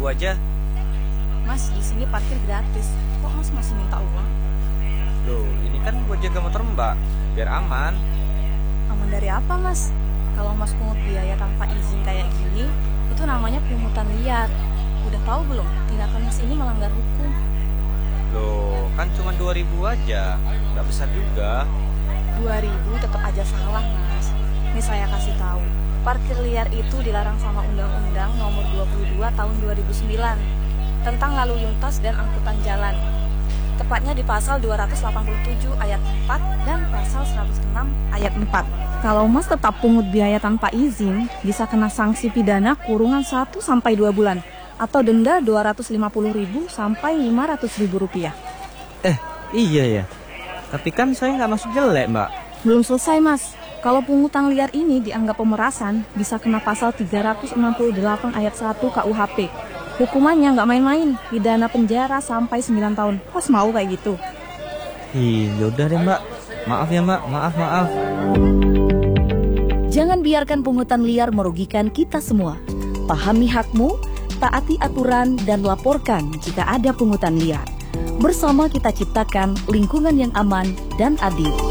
2.000 aja. Mas, di sini parkir gratis. Kok Mas masih minta uang? Loh, ini kan buat jaga motor Mbak, biar aman. Aman dari apa, Mas? Kalau Mas pungut biaya tanpa izin kayak gini, itu namanya pungutan liar. Udah tahu belum? Tindakan Mas ini melanggar hukum. Loh, kan cuma 2.000 aja, nggak besar juga. 2.000 tetap aja salah, Mas. Nih saya kasih tahu. Parkir liar itu dilarang sama Undang-Undang Nomor 22 Tahun 2009 tentang lalu lintas dan angkutan jalan. Tepatnya di pasal 287 ayat 4 dan pasal 106 ayat 4. Kalau Mas tetap pungut biaya tanpa izin, bisa kena sanksi pidana kurungan 1 sampai 2 bulan atau denda 250.000 sampai 500.000 rupiah. Iya ya, tapi kan saya nggak masuk jelek Mbak. Belum selesai, Mas. Kalau pungutan liar ini dianggap pemerasan, bisa kena pasal 368 ayat 1 KUHP. Hukumannya nggak main-main, pidana penjara sampai 9 tahun. Mas mau kayak gitu? Yaudah deh Mbak, maaf ya Mbak, maaf. Jangan biarkan pungutan liar merugikan kita semua. Pahami hakmu, taati aturan, dan laporkan jika ada pungutan liar. Bersama kita ciptakan lingkungan yang aman dan adil.